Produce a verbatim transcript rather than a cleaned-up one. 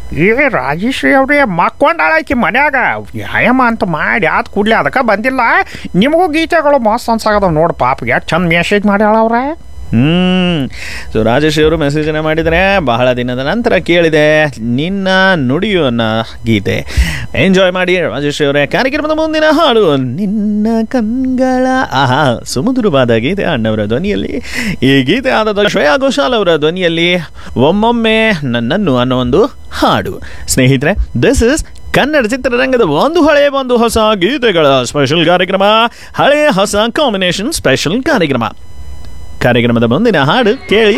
ಏ ರಾಜೇಶ್ರೀ ಅವ್ರಿ ಮಕ್ಕೊಂಡಾಳಾಕಿ ಮನ್ಯಾಗ ವ್ಯಾಯಾಮ ಅಂತ ಮಾಡಿ ಆದ ಕೂಡ್ಲೆ ಅದಕ್ಕೆ ಬಂದಿಲ್ಲ. ನಿಮಗೂ ಗೀತೆಗಳು ಮಸ್ತ್ ಅನ್ಸಾಗದವ್ ನೋಡಿ ಪಾಪ ಎಷ್ಟು ಚಂದ ಮೆಸೇಜ್ ಮಾಡ್ಯಾಳ ಅವ್ರ. ಹ್ಞೂ ಸೊ ರಾಜೇಶ್ ಅವರು ಮೆಸೇಜನ್ನು ಮಾಡಿದರೆ ಬಹಳ ದಿನದ ನಂತರ ಕೇಳಿದೆ ನಿನ್ನ ನುಡಿಯು ಅನ್ನೋ ಗೀತೆ. ಎಂಜಾಯ್ ಮಾಡಿ ರಾಜೇಶ್ ಅವರೇ. ಕಾರ್ಯಕ್ರಮದ ಮುಂದಿನ ಹಾಡು ನಿನ್ನ ಕಣ್ಗಳ ಆಹಾ ಸುಮಧುರವಾದ ಗೀತೆ ಅಣ್ಣವರ ಧ್ವನಿಯಲ್ಲಿ. ಈ ಗೀತೆ ಆದ ಶ್ರೇಯಾ ಘೋಷಾಲ್ ಅವರ ಧ್ವನಿಯಲ್ಲಿ ಒಮ್ಮೊಮ್ಮೆ ನನ್ನನ್ನು ಅನ್ನೋ ಒಂದು ಹಾಡು. ಸ್ನೇಹಿತರೆ, ದಿಸ್ ಇಸ್ ಕನ್ನಡ ಚಿತ್ರರಂಗದ ಒಂದು ಹಳೆ ಒಂದು ಹೊಸ ಗೀತೆಗಳ ಸ್ಪೆಷಲ್ ಕಾರ್ಯಕ್ರಮ, ಹಳೆಯ ಹೊಸ ಕಾಂಬಿನೇಷನ್ ಸ್ಪೆಷಲ್ ಕಾರ್ಯಕ್ರಮ. ಕಾರ್ಯಕ್ರಮದ ಮುಂದಿನ ಹಾಡು ಕೇಳಿ